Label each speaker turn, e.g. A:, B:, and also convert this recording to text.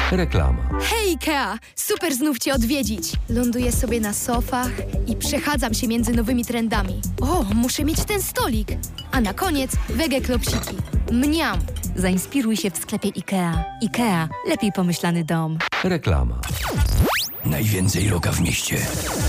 A: Reklama.
B: Hej Ikea! Super znów Cię odwiedzić. Ląduję sobie na sofach i przechadzam się między nowymi trendami. O, muszę mieć ten stolik. A na koniec wege klopsiki. Mniam!
C: Zainspiruj się w sklepie IKEA. IKEA. Lepiej pomyślany dom.
A: Reklama.
D: Najwięcej roka w mieście.